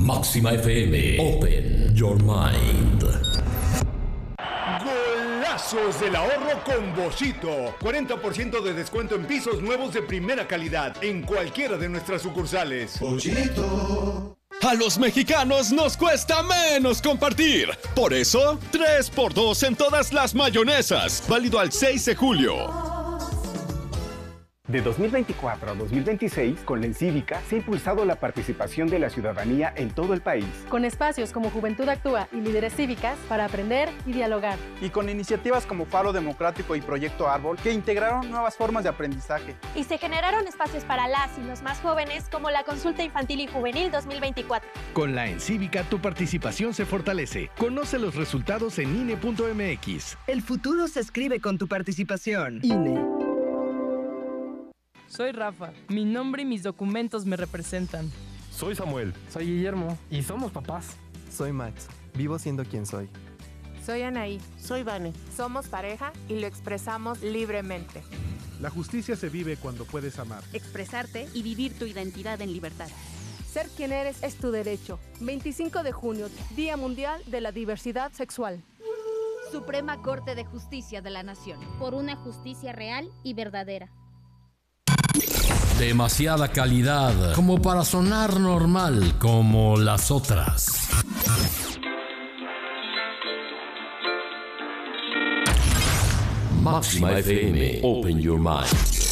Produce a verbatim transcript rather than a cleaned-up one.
Máxima F M. Open your mind. Golazos del ahorro con Boschito. cuarenta por ciento de descuento en pisos nuevos de primera calidad en cualquiera de nuestras sucursales. Boschito. A los mexicanos nos cuesta menos compartir. Por eso, tres por dos en todas las mayonesas. Válido al seis de julio. De dos mil veinticuatro a dos mil veintiséis, con la Encívica se ha impulsado la participación de la ciudadanía en todo el país. Con espacios como Juventud Actúa y Líderes Cívicas para aprender y dialogar. Y con iniciativas como Faro Democrático y Proyecto Árbol que integraron nuevas formas de aprendizaje. Y se generaron espacios para las y los más jóvenes como la Consulta Infantil y Juvenil dos mil veinticuatro. Con la Encívica tu participación se fortalece. Conoce los resultados en I N E punto M X. El futuro se escribe con tu participación. I N E. Soy Rafa. Mi nombre y mis documentos me representan. Soy Samuel. Soy Guillermo. Y somos papás. Soy Max. Vivo siendo quien soy. Soy Anaí. Soy Vane. Somos pareja y lo expresamos libremente. La justicia se vive cuando puedes amar. Expresarte y vivir tu identidad en libertad. Ser quien eres es tu derecho. veinticinco de junio, Día Mundial de la Diversidad Sexual. Suprema Corte de Justicia de la Nación. Por una justicia real y verdadera. Demasiada calidad como para sonar normal como las otras. Máxima F M. Open your mind.